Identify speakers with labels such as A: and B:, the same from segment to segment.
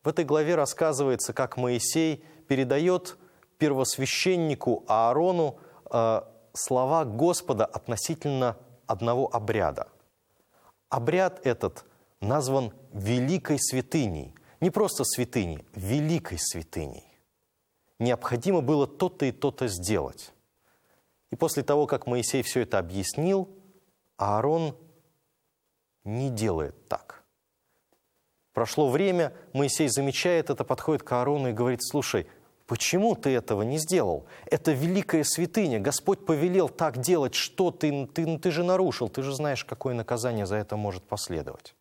A: В этой главе рассказывается, как Моисей передает первосвященнику Аарону слова Господа относительно одного обряда. Обряд этот назван Великой Святыней. Не просто святыней, Великой Святыней. Необходимо было то-то и то-то сделать. И после того, как Моисей все это объяснил, Аарон не делает так. Прошло время, Моисей замечает это, подходит к Аарону и говорит: слушай, почему ты этого не сделал? Это великая святыня, Господь повелел так делать, что ты же нарушил, ты же знаешь, какое наказание за это может последовать.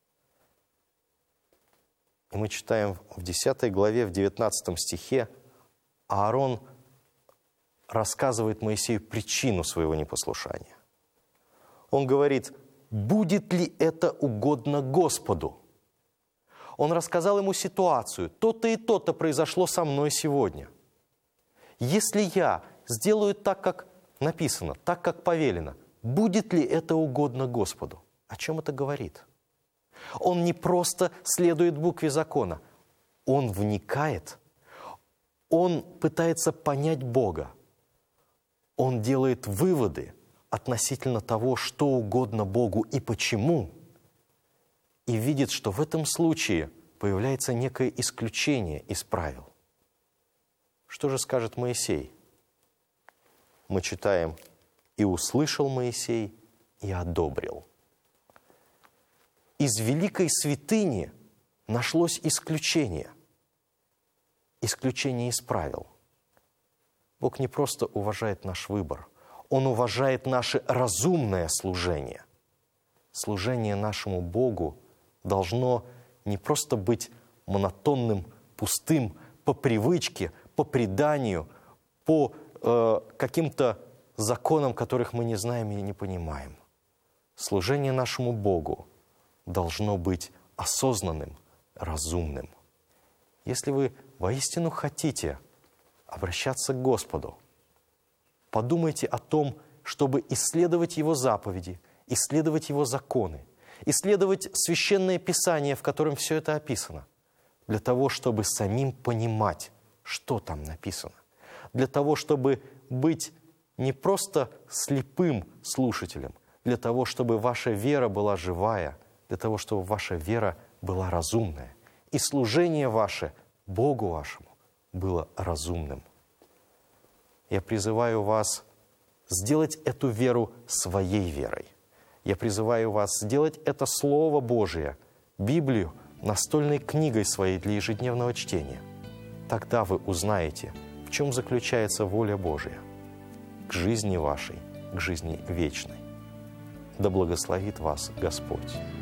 A: И мы читаем в 10 главе, в 19 стихе, Аарон рассказывает Моисею причину своего непослушания. Он говорит: будет ли это угодно Господу? Он рассказал ему ситуацию. То-то и то-то произошло со мной сегодня. Если я сделаю так, как написано, так, как повелено, будет ли это угодно Господу? О чем это говорит? Он не просто следует букве закона. Он вникает. Он пытается понять Бога. Он делает выводы относительно того, что угодно Богу и почему. И видит, что в этом случае появляется некое исключение из правил. Что же скажет Моисей? Мы читаем: «И услышал Моисей, и одобрил». Из великой святыни нашлось исключение. Исключение из правил. Бог не просто уважает наш выбор, Он уважает наше разумное служение. Служение нашему Богу должно не просто быть монотонным, пустым, по привычке, по преданию, по каким-то законам, которых мы не знаем и не понимаем. Служение нашему Богу должно быть осознанным, разумным. Если вы воистину хотите обращаться к Господу, подумайте о том, чтобы исследовать Его заповеди, исследовать Его законы, исследовать Священное Писание, в котором все это описано, для того, чтобы самим понимать, что там написано, для того, чтобы быть не просто слепым слушателем, для того, чтобы ваша вера была живая, для того, чтобы ваша вера была разумная, и служение ваше Богу вашему было разумным. Я призываю вас сделать эту веру своей верой. Я призываю вас сделать это Слово Божие, Библию, настольной книгой своей для ежедневного чтения. Тогда вы узнаете, в чем заключается воля Божия к жизни вашей, к жизни вечной. Да благословит вас Господь.